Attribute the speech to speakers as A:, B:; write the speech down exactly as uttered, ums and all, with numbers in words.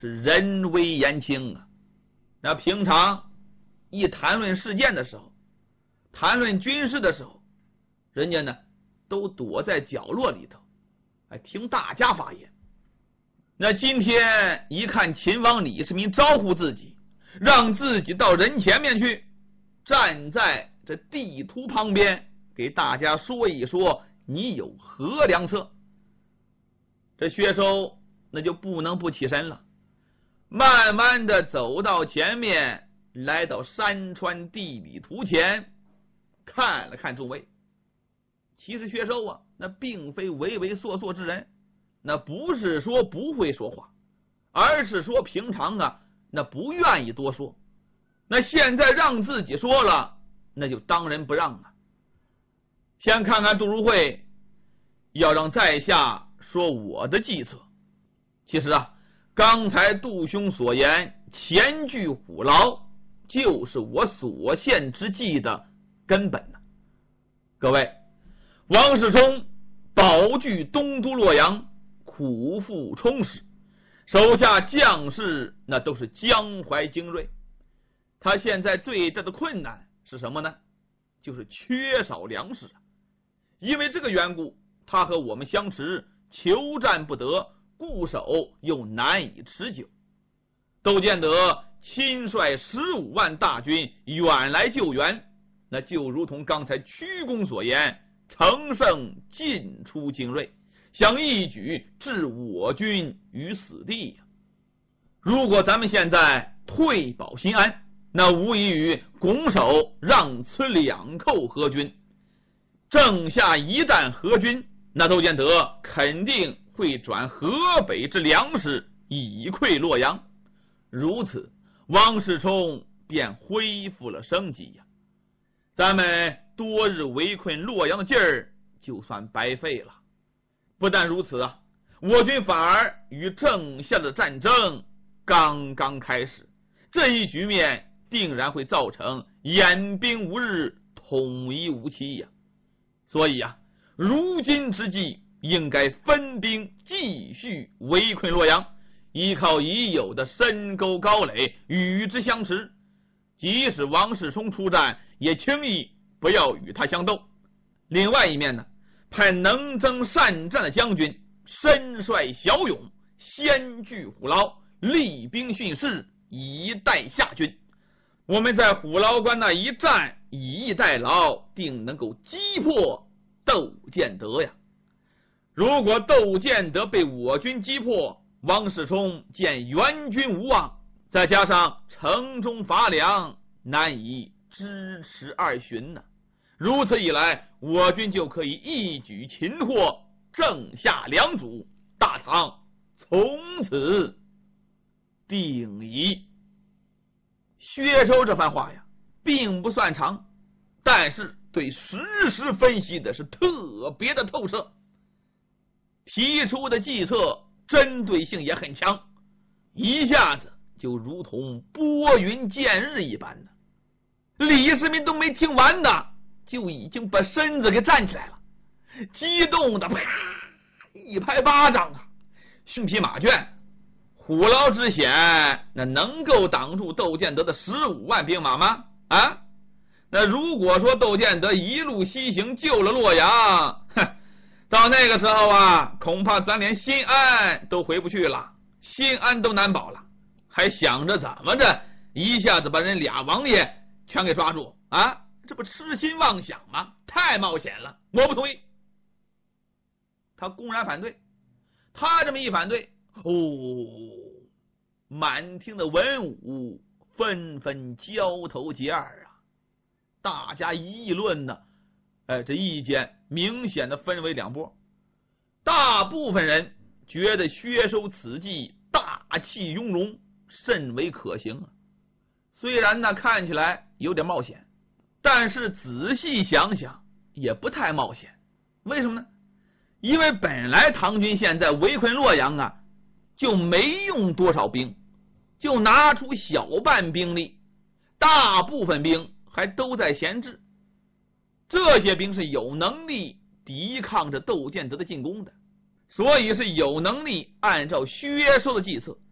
A: 是人微言轻啊。那平常一谈论事件的时候，谈论军事的时候，人家呢都躲在角落里头，哎，听大家发言。那今天一看秦王李世民招呼自己，让自己到人前面去，站在这地图旁边，给大家说一说你有何良策。这薛收那就不能不起身了，慢慢的走到前面，来到山川地理图前，看了看众位。其实薛收啊，那并非畏畏缩缩之人，那不是说不会说话，而是说平常啊，那不愿意多说。那现在让自己说了，那就当仁不让啊。先看看杜如晦要让在下说我的计策。其实啊，刚才杜兄所言前拒虎牢，就是我所献之计的根本呢。各位，王世充保据东都洛阳，苦腹充实，手下将士那都是江淮精锐。他现在最大的困难是什么呢？就是缺少粮食。因为这个缘故，他和我们相持，求战不得，固守又难以持久。窦建德亲率十五万大军远来救援，那就如同刚才屈公所言，乘胜尽出精锐，想一举置我军于死地呀。如果咱们现在退保新安，那无异于拱手让此两寇合军。正下一旦合军，那窦建德肯定会转河北之粮食以馈洛阳，如此王世充便恢复了生机呀。咱们多日围困洛阳的劲儿就算白费了。不但如此啊，我军反而与郑下的战争刚刚开始，这一局面定然会造成演兵无日，统一无期呀。所以啊，如今之计应该分兵继续围困洛阳，依靠已有的深沟高垒与之相持。即使王世充出战，也轻易不要与他相斗。另外一面呢，派能征善战的将军身率骁勇，先据虎牢，厉兵训示，以待下军。我们在虎牢关那一战，以逸待劳，定能够击破窦建德呀。如果窦建德被我军击破，王世充见援军无望，再加上城中乏粮，难以支持二旬呢。如此一来，我军就可以一举擒获郑夏两主，大唐从此定矣。薛收这番话呀，并不算长，但是对实时分析的是特别的透彻，提出的计策针对性也很强，一下子就如同拨云见日一般的。李世民都没听完呢，就已经把身子给站起来了，激动的啪一拍巴掌啊，迅披马圈。虎牢之险，那能够挡住窦建德的十五万兵马吗？啊，那如果说窦建德一路西行救了洛阳，哼，到那个时候啊，恐怕咱连新安都回不去了，新安都难保了，还想着怎么着一下子把人俩王爷全给抓住啊？这不痴心妄想吗？太冒险了，我不同意。他公然反对，他这么一反对，哦，满厅的文武纷纷交头接耳啊，大家议论呢，哎，这意见明显的分为两波。大部分人觉得薛收此计大气雍容，甚为可行啊。虽然呢看起来有点冒险，但是仔细想想也不太冒险。为什么呢？因为本来唐军现在围困洛阳啊，就没用多少兵，就拿出小半兵力，大部分兵还都在闲置。这些兵是有能力抵抗着窦建德的进攻的，所以是有能力按照薛收的计策，